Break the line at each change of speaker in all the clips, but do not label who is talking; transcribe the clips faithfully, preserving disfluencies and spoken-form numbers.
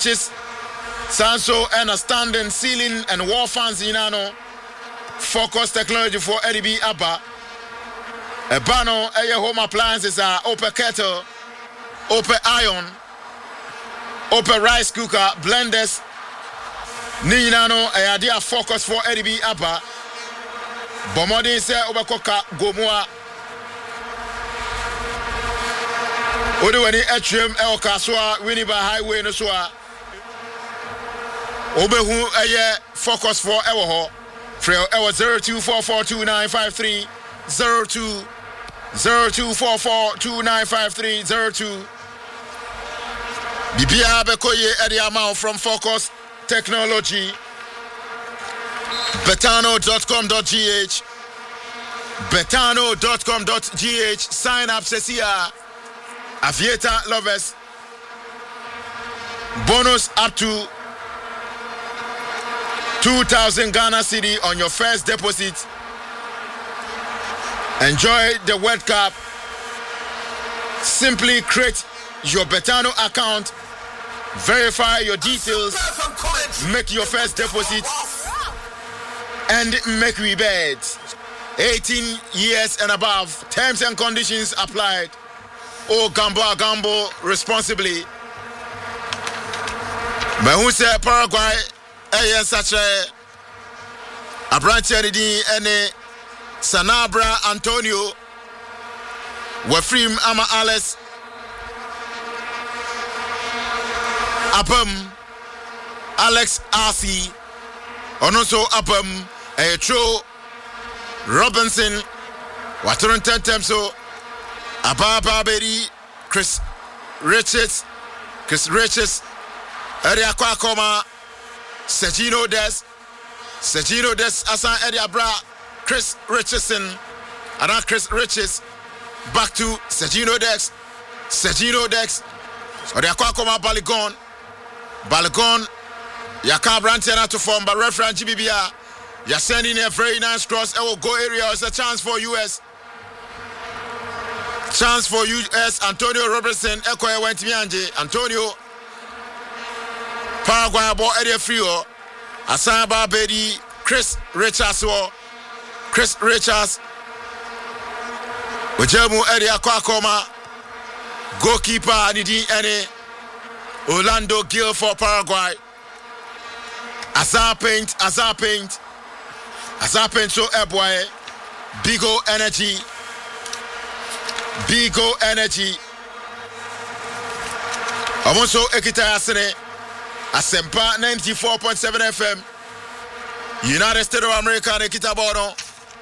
switches, Sanso and a standing ceiling and wall fans in ano. Focus technology for Eddie B Abba. A bano, a home appliances are open kettle, open iron, open rice cooker, blenders. Ninano, a idea focus for Eddie B Abba. Bomodi se obekoka gomoa. Odo wani atrium e okaswa Winneba Highway no so a. Obehu eye focus for ewo ho. Freo ewo zero two four four two nine five three zero two zero two four four two nine five three zero two. Bibia bekoye edi amount from Focus Technology. betano dot com dot g h betano dot com dot g h. Sign up Cecia Aviator lovers. Bonus up to two thousand Ghana cedi on your first deposit. Enjoy the World Cup. Simply create your Betano account, verify your details, make your first deposit, and make we bet. eighteen years and above. Terms and conditions applied. Oh, gamble, gamble responsibly. But who said Paraguay? Ayen such a Abranche Ene Sanabra Antonio Wafrim Ama Alice Apam Alex Arsi Onoso Apam Etro Robinson Waturan Tentemso Ababa Beri Chris Richards Chris Richards Area Kwakoma Sergino Des Sergino Des Asan Edia Bra Chris Richardson and Chris Riches back to Sergino Dex Sergino Dex or the Aquacoma Baligon Baligon Yaka Brantena to form by reference G B B R. You're sending a very nice cross. It will go area. It's a chance for U S. Chance for U S. Antonio Robertson Ekoye went to Mianje Antonio Paraguay ball area Frio Asaba Bedi Chris Richards Chris Richards Ojemu area Kwakoma goalkeeper Nidi Ene Orlando Gill for Paraguay. Azar Paint Azar Paint Azar Paint so Eboye Bigo Energy Bigo Energy Amonso Ekita Asene Asempa ninety-four point seven F M United States of America Ekita Bono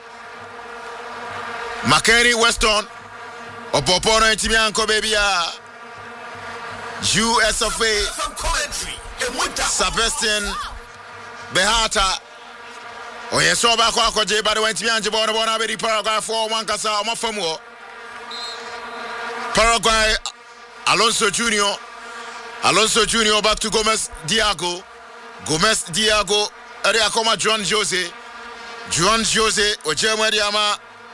McKenny Weston Opopono Intimianko baby U S of A Sebastian Behata Oye so ba kwa kwa je ba de Intimianko Bono Bono be di Paraguay four one kasa omafamu Paraguay Alonso Junior Alonso Junior back to Gomez Diago Gomez Diago Area Koma Juan Jose Juan Jose Ojemu Diama